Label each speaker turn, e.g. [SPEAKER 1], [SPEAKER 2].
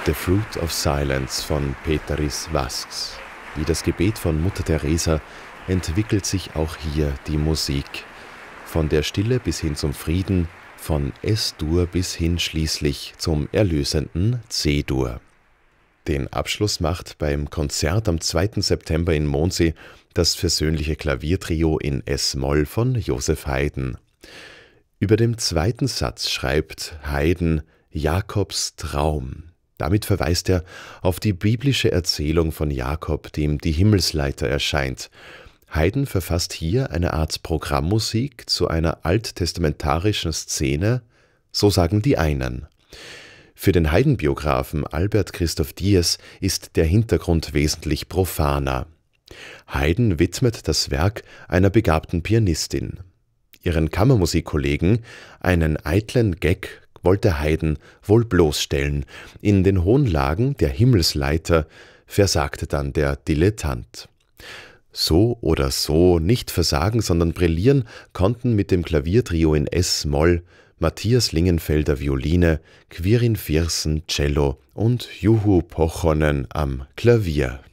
[SPEAKER 1] The Fruit of Silence von Peteris Vasks. Wie das Gebet von Mutter Teresa entwickelt sich auch hier die Musik. Von der Stille bis hin zum Frieden, von Es-Dur bis hin schließlich zum erlösenden C-Dur. Den Abschluss macht beim Konzert am 2. September in Mondsee das versöhnliche Klaviertrio in Es-Moll von Joseph Haydn. Über dem zweiten Satz schreibt Haydn Jakobs Traum. Damit verweist er auf die biblische Erzählung von Jakob, dem die Himmelsleiter erscheint. Haydn verfasst hier eine Art Programmmusik zu einer alttestamentarischen Szene, so sagen die einen. Für den Haydn-Biografen Albert Christoph Diez ist der Hintergrund wesentlich profaner. Haydn widmet das Werk einer begabten Pianistin. Ihren Kammermusikkollegen, einen eitlen Gag, wollte Haydn wohl bloßstellen. In den hohen Lagen der Himmelsleiter versagte dann der Dilettant. So oder so nicht versagen, sondern brillieren konnten mit dem Klaviertrio in Es-Moll Matthias Lingenfelder Violine, Quirin Viersen Cello und Juho Pochonen am Klavier.